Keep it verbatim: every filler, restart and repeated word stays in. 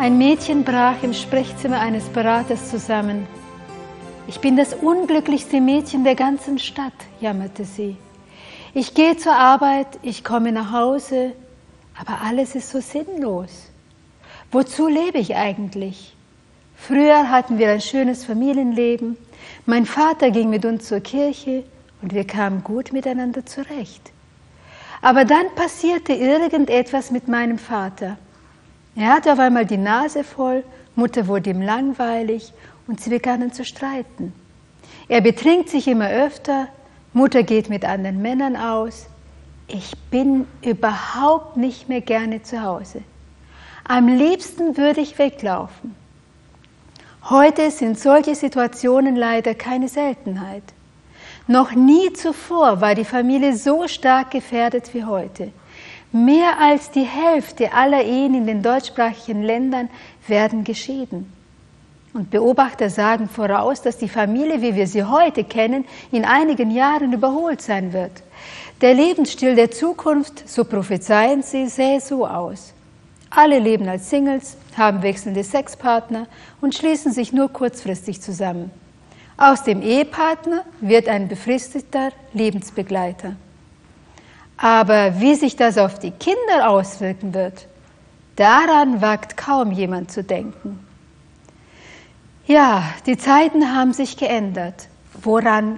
Ein Mädchen brach im Sprechzimmer eines Beraters zusammen. »Ich bin das unglücklichste Mädchen der ganzen Stadt«, jammerte sie. »Ich gehe zur Arbeit, ich komme nach Hause, aber alles ist so sinnlos. Wozu lebe ich eigentlich? Früher hatten wir ein schönes Familienleben, mein Vater ging mit uns zur Kirche und wir kamen gut miteinander zurecht. Aber dann passierte irgendetwas mit meinem Vater. Er hatte auf einmal die Nase voll, Mutter wurde ihm langweilig und sie begannen zu streiten. Er betrinkt sich immer öfter, Mutter geht mit anderen Männern aus. Ich bin überhaupt nicht mehr gerne zu Hause. Am liebsten würde ich weglaufen. Heute sind solche Situationen leider keine Seltenheit. Noch nie zuvor war die Familie so stark gefährdet wie heute. Mehr als die Hälfte aller Ehen in den deutschsprachigen Ländern werden geschieden. Und Beobachter sagen voraus, dass die Familie, wie wir sie heute kennen, in einigen Jahren überholt sein wird. Der Lebensstil der Zukunft, so prophezeien sie, sähe so aus. Alle leben als Singles, haben wechselnde Sexpartner und schließen sich nur kurzfristig zusammen. Aus dem Ehepartner wird ein befristeter Lebensbegleiter. Aber wie sich das auf die Kinder auswirken wird, daran wagt kaum jemand zu denken. Ja, die Zeiten haben sich geändert. Woran